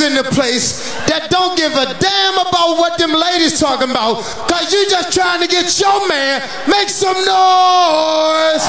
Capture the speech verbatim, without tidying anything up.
in the place that don't give a damn about what them ladies talking about, cause you just trying to get your man make some noise.